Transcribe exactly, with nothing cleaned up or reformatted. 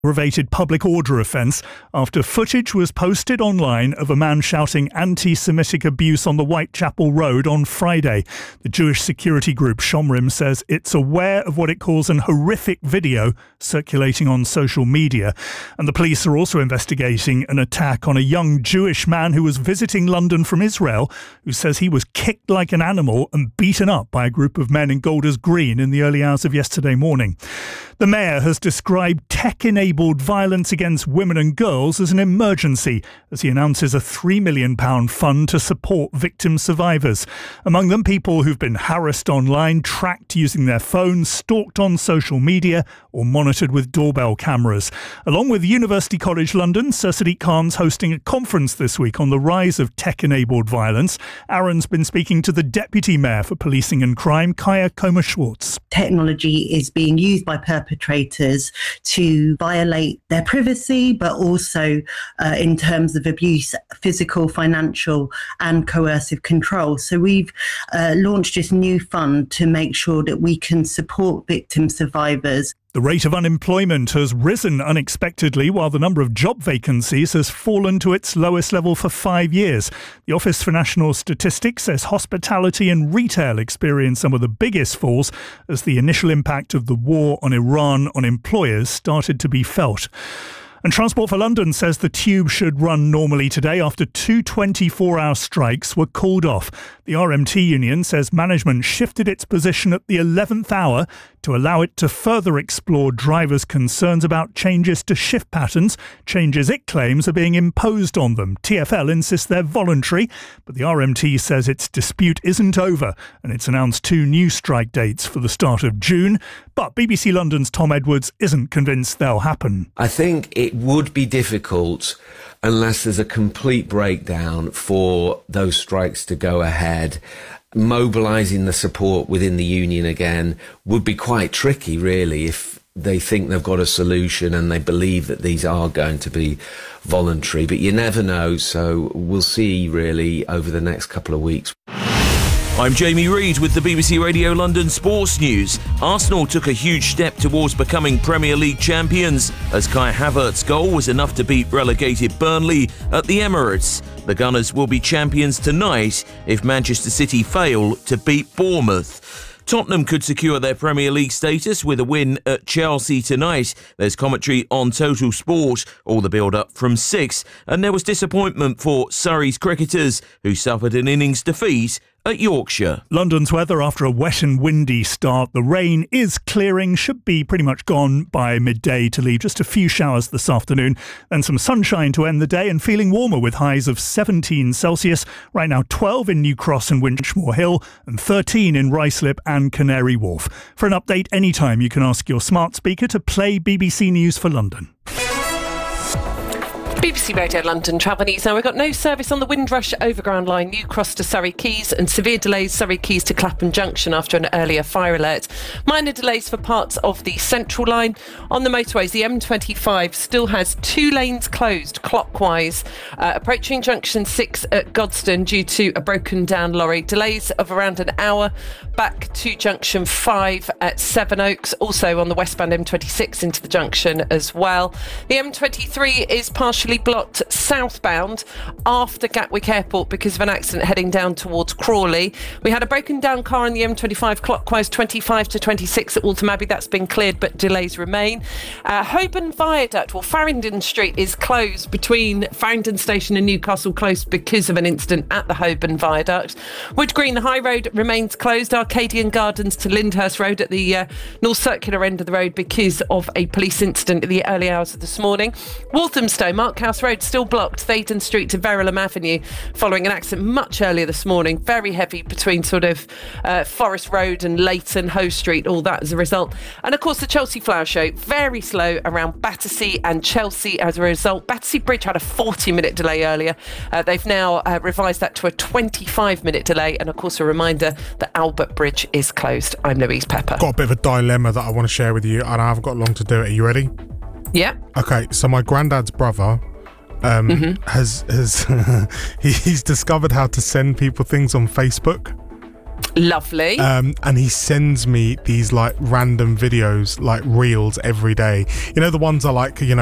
aggravated public order offence after footage was posted online of a man shouting anti-Semitic abuse on the Whitechapel Road on Friday. The Jewish security group Shomrim says it's aware of what it calls an horrific video circulating on social media. And the police are also investigating an attack on a young Jewish man who was visiting London from Israel, who says he was kicked like an animal and beaten up by a group of men in Golders Green in the early hours of yesterday morning. The mayor has described tech-enabled violence against women and girls as an emergency as he announces a three million pounds fund to support victim survivors. Among them, people who've been harassed online, tracked using their phones, stalked on social media or monitored with doorbell cameras. Along with University College London, Sir Sadiq Khan's hosting a conference this week on the rise of tech-enabled violence. Aaron's been speaking to the Deputy Mayor for Policing and Crime, Kaya Comer-Schwartz. Technology is being used by perpetrators to violate their privacy, but also uh, in terms of abuse, physical, financial and coercive control. So we've uh, launched this new fund to make sure that we can support victim survivors. The rate of unemployment has risen unexpectedly while the number of job vacancies has fallen to its lowest level for five years. The Office for National Statistics says hospitality and retail experienced some of the biggest falls as the initial impact of the war on Iran on employers started to be felt. And Transport for London says the tube should run normally today after two twenty-four hour strikes were called off. The R M T union says management shifted its position at the eleventh hour to allow it to further explore drivers' concerns about changes to shift patterns, changes it claims are being imposed on them. T F L insists they're voluntary, but the R M T says its dispute isn't over and it's announced two new strike dates for the start of June. But B B C London's Tom Edwards isn't convinced they'll happen. I think it would be difficult unless there's a complete breakdown for those strikes to go ahead. Mobilising the support within the union again would be quite tricky, really, if they think they've got a solution and they believe that these are going to be voluntary. But you never know, so we'll see, really, over the next couple of weeks. I'm Jamie Reid with the B B C Radio London Sports News. Arsenal took a huge step towards becoming Premier League champions as Kai Havertz's goal was enough to beat relegated Burnley at the Emirates. The Gunners will be champions tonight if Manchester City fail to beat Bournemouth. Tottenham could secure their Premier League status with a win at Chelsea tonight. There's commentary on Total Sport, all the build-up from six. And there was disappointment for Surrey's cricketers, who suffered an innings defeat at Yorkshire. London's weather after a wet and windy start. The rain is clearing, should be pretty much gone by midday to leave just a few showers this afternoon. Then some sunshine to end the day and feeling warmer with highs of seventeen Celsius. Right now twelve in New Cross and Winchmore Hill and thirteen in Ruislip and Canary Wharf. For an update anytime, you can ask your smart speaker to play B B C News for London. B B C Radio London travel news. Now, we've got no service on the Windrush Overground line, New Cross to Surrey Quays, and severe delays Surrey Quays to Clapham Junction after an earlier fire alert. Minor delays for parts of the Central line. On the motorways, the M twenty-five still has two lanes closed clockwise, uh, approaching Junction six at Godstone due to a broken down lorry. Delays of around an hour back to Junction five at Sevenoaks. Also on the westbound M twenty-six into the junction as well. The M twenty-three is partially blocked southbound after Gatwick Airport because of an accident heading down towards Crawley. We had a broken down car on the M twenty-five clockwise twenty-five to twenty-six at Waltham Abbey. That's been cleared, but delays remain. Uh, Holborn Viaduct, well, Farringdon Street is closed between Farringdon Station and Newcastle Close because of an incident at the Holborn Viaduct. Wood Green, the High Road remains closed. Arcadian Gardens to Lyndhurst Road at the uh, North Circular end of the road because of a police incident in the early hours of this morning. Walthamstow, Mark House Road still blocked. Thaden Street to Verulam Avenue following an accident much earlier this morning. Very heavy between sort of uh, Forest Road and Leighton Hoe Street, all that as a result. And of course the Chelsea Flower Show, very slow around Battersea and Chelsea as a result. Battersea Bridge had a forty minute delay earlier. Uh, they've now uh, revised that to a twenty-five minute delay, and of course a reminder that Albert Bridge is closed. I'm Louise Pepper. Got a bit of a dilemma that I want to share with you, and I haven't got long to do it. Are you ready? Yeah. Okay, so my granddad's brother um, mm-hmm. has has he, he's discovered how to send people things on Facebook. Lovely. Um, and he sends me these like random videos, like reels every day. You know, the ones are like, you know,